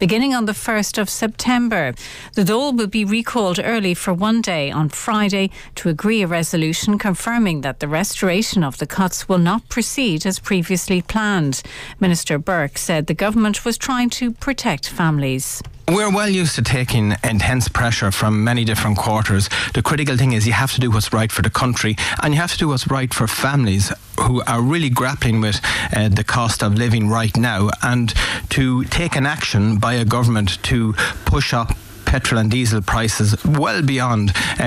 beginning on the 1st of September. The Dáil will be recalled early for one day on Friday to agree a resolution confirming that the restoration of the cuts will not proceed as previously planned. Minister Burke said the government was trying to protect families. We're well used to taking intense pressure from many different quarters. The critical thing is you have to do what's right for the country, and you have to do what's right for families who are really grappling with the cost of living right now, and to take an action by a government to push up petrol and diesel prices well beyond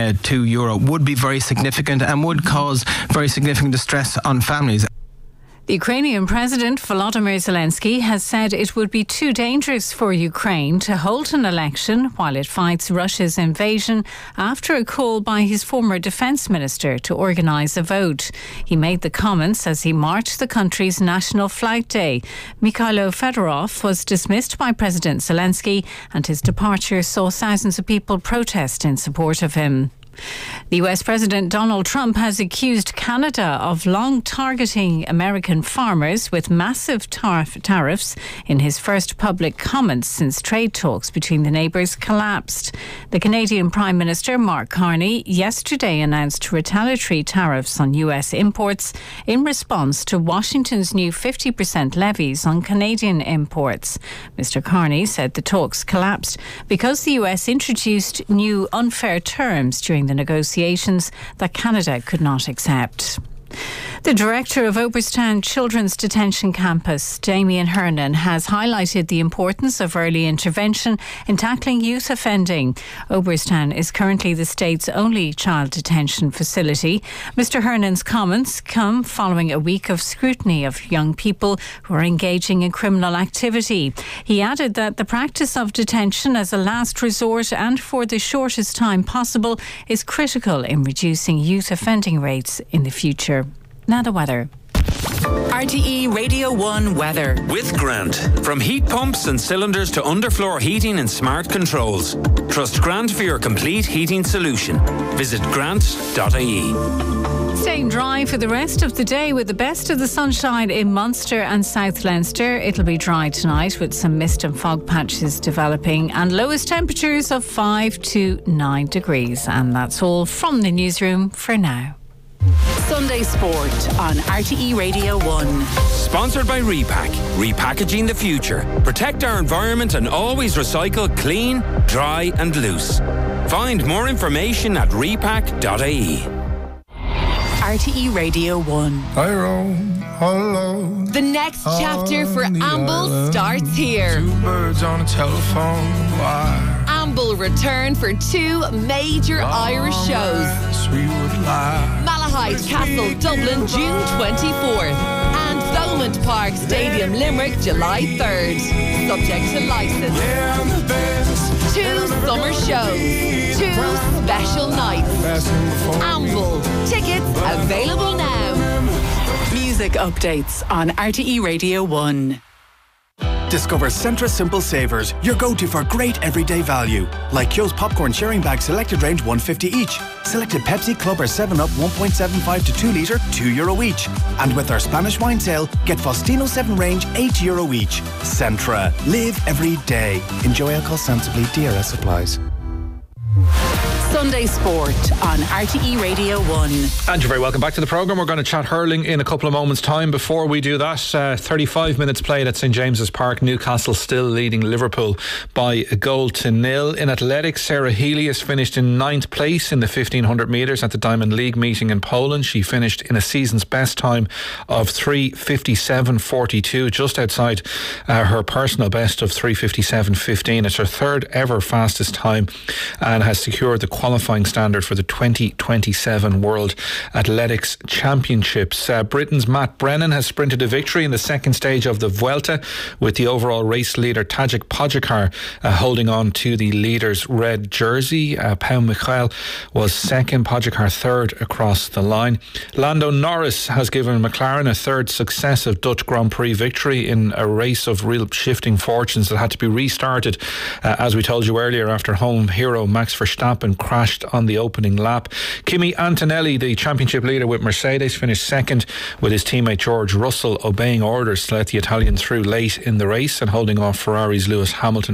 €2 would be very significant and would cause very significant distress on families. The Ukrainian President Volodymyr Zelensky has said it would be too dangerous for Ukraine to hold an election while it fights Russia's invasion after a call by his former defence minister to organise a vote. He made the comments as he marched the country's National Flag Day. Mikhailo Fedorov was dismissed by President Zelensky, and his departure saw thousands of people protest in support of him. The US President Donald Trump has accused Canada of long targeting American farmers with massive tariffs in his first public comments since trade talks between the neighbours collapsed. The Canadian Prime Minister Mark Carney yesterday announced retaliatory tariffs on US imports in response to Washington's new 50% levies on Canadian imports. Mr. Carney said the talks collapsed because the US introduced new unfair terms during the negotiations that Canada could not accept. The director of Oberstown Children's Detention Campus, Damien Hernan, has highlighted the importance of early intervention in tackling youth offending. Oberstown is currently the state's only child detention facility. Mr. Hernan's comments come following a week of scrutiny of young people who are engaging in criminal activity. He added that the practice of detention as a last resort and for the shortest time possible is critical in reducing youth offending rates in the future. Now the weather. RTE Radio 1 weather. With Grant. From heat pumps and cylinders to underfloor heating and smart controls. Trust Grant for your complete heating solution. Visit grant.ie. Staying dry for the rest of the day with the best of the sunshine in Munster and South Leinster. It'll be dry tonight with some mist and fog patches developing and lowest temperatures of 5 to 9 degrees. And that's all from the newsroom for now. Sunday Sport on RTE Radio 1. Sponsored by Repack. Repackaging the future. Protect our environment and always recycle clean, dry and loose. Find more information at repack.ie. RTE Radio 1. I roam all alone. The next chapter for Amble starts here. Two birds on a telephone wire. Amble return for two major Irish shows. Malahide Castle, Dublin, June 24th. And Thomond Park Stadium, Limerick, July 3rd. Subject to licence. Two summer shows. Two special nights. Amble. Tickets available now. Music updates on RTE Radio 1. Discover Centra Simple Savers, your go-to for great everyday value. Like Kyo's popcorn sharing bag, selected range $1.50 each. Selected Pepsi, Club or 7up 1.75 to 2 litre, €2 each. And with our Spanish wine sale, get Faustino 7 range €8 each. Centra. Live every day. Enjoy alcohol sensibly. DRS applies. Sunday Sport on RTE Radio 1. And you're very welcome back to the programme. We're going to chat hurling in a couple of moments' time. Before we do that, 35 minutes played at St James's Park. Newcastle still leading Liverpool by 1-0. In athletics, Sarah Healy has finished in 9th place in the 1500 metres at the Diamond League meeting in Poland. She finished in a season's best time of 3:57.42, just outside her personal best of 3:57.15. It's her third ever fastest time and has secured the qualifying standard for the 2027 World Athletics Championships. Britain's Matt Brennan has sprinted a victory in the second stage of the Vuelta, with the overall race leader Tadej Pogačar holding on to the leader's red jersey. Pau Michael was second, Pogačar third across the line. Lando Norris has given McLaren a third successive Dutch Grand Prix victory in a race of real shifting fortunes that had to be restarted, as we told you earlier, after home hero Max Verstappen crashed on the opening lap. Kimi Antonelli, the championship leader with Mercedes, finished second, with his teammate George Russell obeying orders to let the Italian through late in the race and holding off Ferrari's Lewis Hamilton